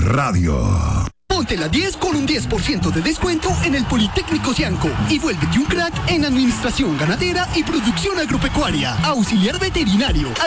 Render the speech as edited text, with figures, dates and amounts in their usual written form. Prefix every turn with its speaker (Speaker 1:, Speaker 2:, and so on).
Speaker 1: Radio.
Speaker 2: Ponte la 10 con un 10% de descuento en el Politécnico Cianco y vuélvete un crack en administración ganadera y producción agropecuaria, auxiliar veterinario,